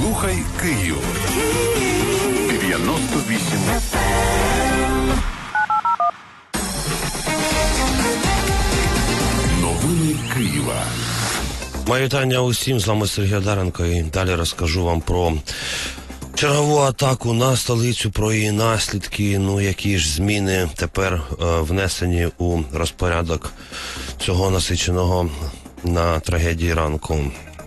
Слухай Київ. 98 Новини Києва. Моє вітання усім, з вами Сергій Одаренко, і далі розкажу вам про чергову атаку на столицю, про її наслідки, які ж зміни тепер внесені у розпорядок цього насиченого на трагедії ранку.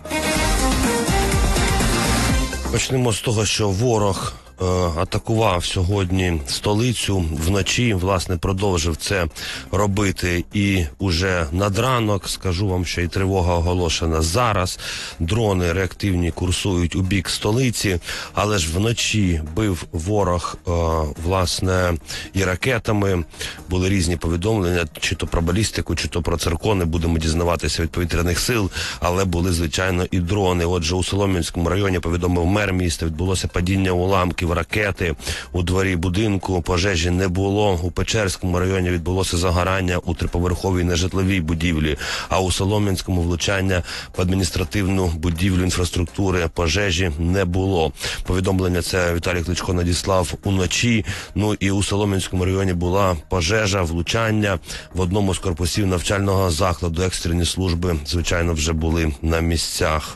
Почнемо з того, що ворог атакував сьогодні столицю вночі, власне, продовжив це робити і уже над ранок. Скажу вам, що і тривога оголошена зараз. Дрони реактивні курсують у бік столиці, але ж вночі бив ворог, власне, і ракетами. Були різні повідомлення, чи то про балістику, чи то про циркони, будемо дізнаватися від повітряних сил, але були, звичайно, і дрони. Отже, у Солом'янському районі, повідомив мер міста, відбулося падіння уламків ракети у дворі будинку, пожежі не було. У Печерському районі відбулося загорання у триповерховій нежитловій будівлі, а у Солом'янському влучання в адміністративну будівлю інфраструктури, пожежі не було. Повідомлення це Віталій Кличко надіслав уночі. І у Солом'янському районі була пожежа, влучання в одному з корпусів навчального закладу. Екстрені служби, звичайно, вже були на місцях.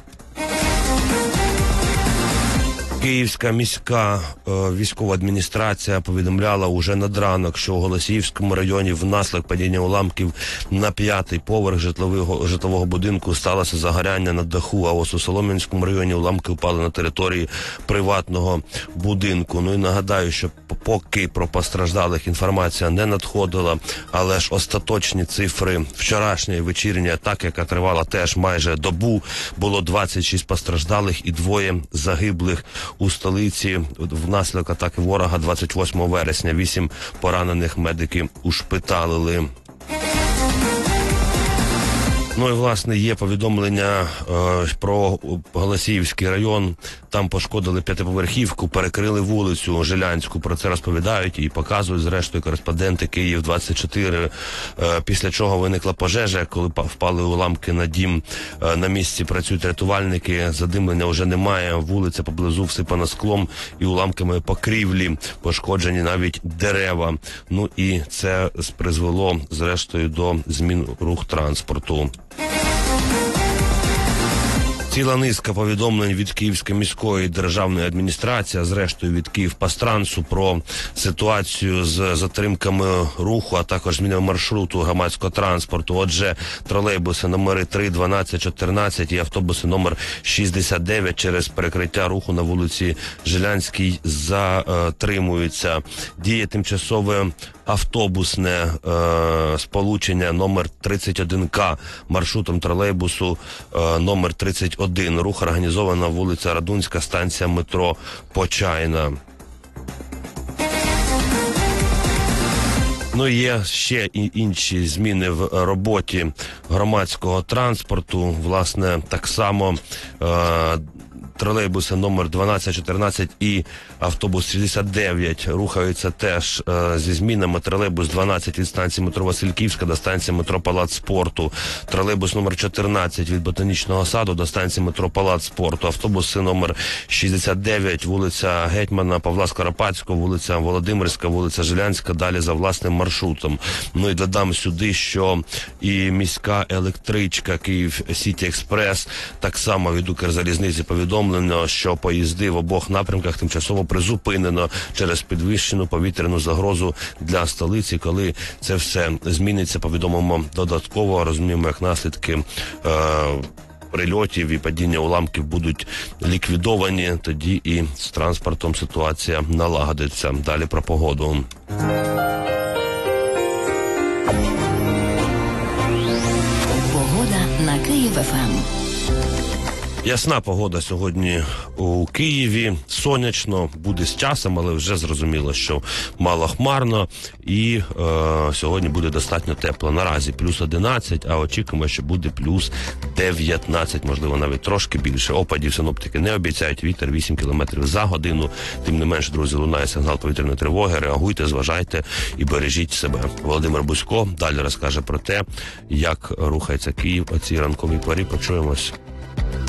Київська міська військова адміністрація повідомляла уже над ранок, що у Голосіївському районі внаслідок падіння уламків на 5-й поверх житлового будинку сталося загоряння на даху, а ось у Солом'янському районі уламки впали на території приватного будинку. І нагадаю, що поки про постраждалих інформація не надходила, але ж остаточні цифри вчорашньої вечірньої атаки, яка тривала теж майже добу, було 26 постраждалих і 2 загиблих у столиці внаслідок атаки ворога 28 вересня. 8 поранених медики ушпиталили. І, власне, є повідомлення про Голосіївський район. Там пошкодили 5-поверхівку, перекрили вулицю Жилянську. Про це розповідають і показують, зрештою, кореспонденти Київ-24. Після чого виникла пожежа, коли впали уламки на дім. На місці працюють рятувальники, задимлення вже немає. Вулиця поблизу всипана склом і уламками покрівлі. Пошкоджені навіть дерева. І це призвело, зрештою, до змін рух транспорту. Ціла низка повідомлень від Київської міської державної адміністрації, а зрештою від Київпастрансу про ситуацію з затримками руху, а також зміною маршруту громадського транспорту. Отже, тролейбуси номери 3, 12, 14 і автобуси номер 69 через перекриття руху на вулиці Жилянській затримуються. Діє тимчасове автобусне сполучення номер 31К маршрутом тролейбусу номер 31. Рух організована вулиця Радунська, станція метро Почайна. Є ще і інші зміни в роботі громадського транспорту. Власне, так само тролейбуси номер 12, 14 і автобус 69 рухаються теж зі змінами. Тролейбус 12 від станції метро Васильківська до станції метро Палац спорту. Тролейбус номер 14 від Ботанічного саду до станції метро Палац спорту. Автобуси номер 69, вулиця Гетьмана Павла Скоропадського, вулиця Володимирська, вулиця Жилянська, далі за власним маршрутом. І додам сюди, що і міська електричка Київ Сіті Експрес так само від Укрзалізниці повідомлено, що поїзди в обох напрямках тимчасово призупинено через підвищену повітряну загрозу для столиці. Коли це все зміниться, повідомимо додатково. Розуміємо, як наслідки прильотів і падіння уламків будуть ліквідовані, тоді і з транспортом ситуація налагодиться. Далі про погоду. Погода на Київ-ФМ. Ясна погода сьогодні у Києві, сонячно, буде з часом, але вже зрозуміло, що малохмарно і сьогодні буде достатньо тепло. Наразі плюс 11, а очікуємо, що буде плюс 19, можливо навіть трошки більше. Опадів синоптики не обіцяють, вітер 8 км за годину. Тим не менш, друзі, лунає сигнал повітряної тривоги, реагуйте, зважайте і бережіть себе. Володимир Бузько далі розкаже про те, як рухається Київ о цій ранковій порі. Почуємось.